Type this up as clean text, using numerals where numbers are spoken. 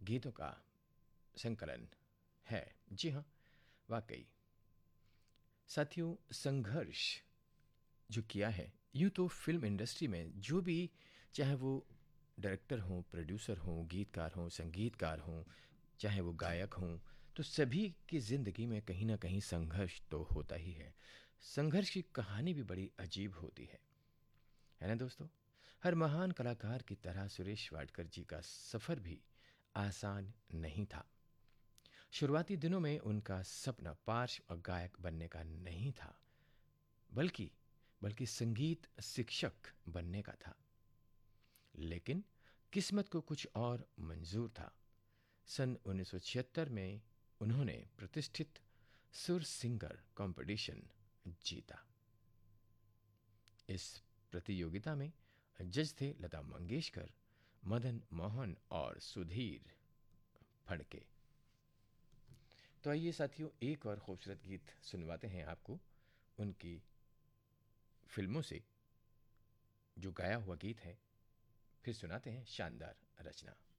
गीतों का संकलन है। जी हाँ, वाकई साथियों, संघर्ष जो किया है, यूँ तो फिल्म इंडस्ट्री में जो भी, चाहे वो डायरेक्टर हों, प्रोड्यूसर हों, गीतकार हों, संगीतकार हों, चाहे वो गायक हों, तो सभी की ज़िंदगी में कहीं ना कहीं संघर्ष तो होता ही है। संघर्ष की कहानी भी बड़ी अजीब होती है ना दोस्तों? हर महान कलाकार की तरह सुरेश वाडकर जी का सफ़र भी आसान नहीं था। शुरुआती दिनों में उनका सपना पार्श्व गायक बनने का नहीं था, बल्कि बल्कि संगीत शिक्षक बनने का था। लेकिन किस्मत को कुछ और मंजूर था। सन 1976 में उन्होंने प्रतिष्ठित सुर सिंगर कंपटीशन जीता। इस प्रतियोगिता में जज थे लता मंगेशकर, मदन मोहन और सुधीर फड़के। तो आइए साथियों, एक और खूबसूरत गीत सुनवाते हैं आपको उनकी फिल्मों से जो गाया हुआ गीत है। फिर सुनाते हैं शानदार रचना।